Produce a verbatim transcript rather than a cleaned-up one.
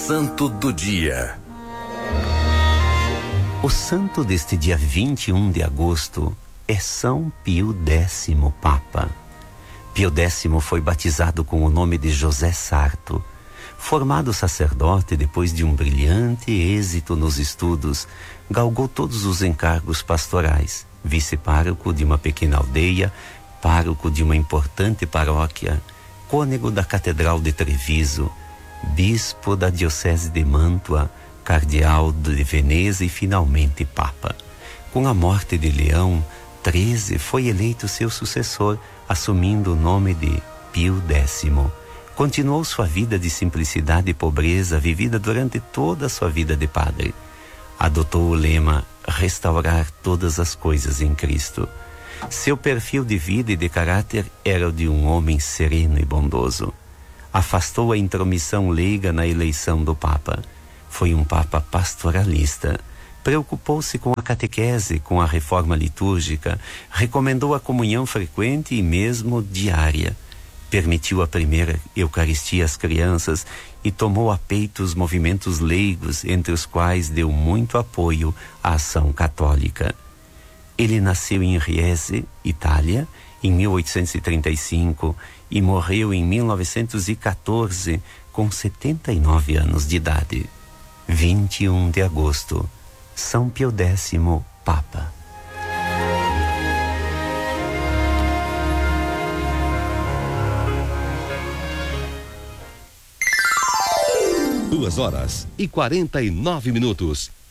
Santo do Dia. O santo deste dia vinte e um de agosto é São Pio Décimo Papa. Pio Décimo foi batizado com o nome de José Sarto. Formado sacerdote depois de um brilhante êxito nos estudos, galgou todos os encargos pastorais: vice-pároco de uma pequena aldeia, pároco de uma importante paróquia, cônego da Catedral de Treviso, bispo da Diocese de Mantua, cardeal de Veneza e finalmente Papa. Com a morte de Leão treze, foi eleito seu sucessor, assumindo o nome de Pio Décimo. Continuou sua vida de simplicidade e pobreza vivida durante toda a sua vida de padre. Adotou o lema restaurar todas as coisas em Cristo. Seu perfil de vida e de caráter era o de um homem sereno e bondoso. Afastou a intromissão leiga na eleição do Papa. Foi um Papa pastoralista. Preocupou-se com a catequese, com a reforma litúrgica, recomendou a comunhão frequente e mesmo diária. Permitiu a primeira Eucaristia às crianças e tomou a peito os movimentos leigos, entre os quais deu muito apoio à ação católica. Ele nasceu em Riese, Itália, em mil oitocentos e trinta e cinco e morreu em mil novecentos e quatorze, com setenta e nove anos de idade. vinte e um de agosto, São Pio Décimo Papa. Duas horas e quarenta e nove minutos.